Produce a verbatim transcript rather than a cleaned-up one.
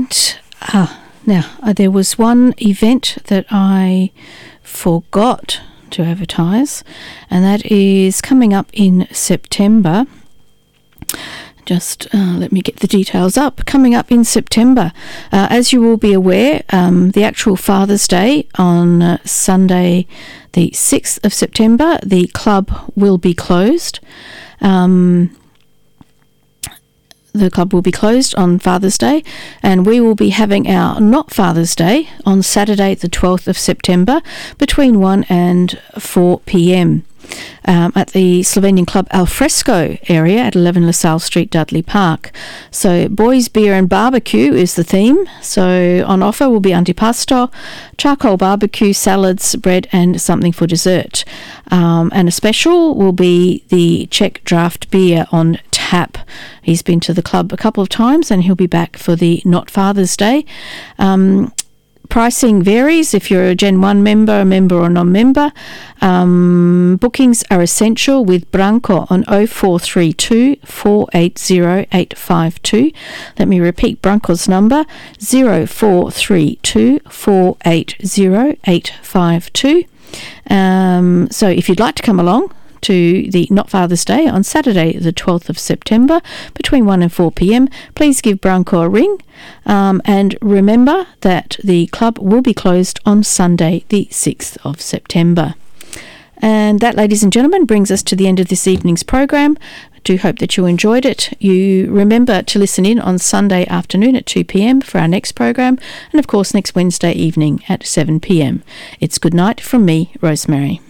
And uh, now, uh, there was one event that I forgot to advertise, and that is coming up in September. Just uh, let me get the details up. Coming up in September, uh, as you will be aware, um, the actual Father's Day on uh, Sunday, the sixth of September, the club will be closed. Um, the club will be closed on Father's Day, and we will be having our Not Father's Day on Saturday, the twelfth of September, between one and four p.m. Um, at the Slovenian Club Alfresco area at eleven LaSalle Street, Dudley Park. So boys, beer and barbecue is the theme. So on offer will be antipasto, charcoal barbecue, salads, bread and something for dessert. Um, and a special will be the Czech draft beer on tap. He's been to the club a couple of times and he'll be back for the Not Father's Day. Um, Pricing varies if you're a Gen one member, a member or non-member. Um, bookings are essential with Branko on oh four three two, four eight zero, eight five two. Let me repeat Branko's number, oh four three two, four eight zero, eight five two. Um, so if you'd like to come along to the Not Father's Day on Saturday the twelfth of September between one and four p.m, please give Branko a ring, um, and remember that the club will be closed on Sunday the sixth of September. And that, ladies and gentlemen, brings us to the end of this evening's program. I do hope that you enjoyed it. You remember to listen in on Sunday afternoon at two p.m. for our next program, and of course next Wednesday evening at seven p.m. It's good night from me, Rosemary.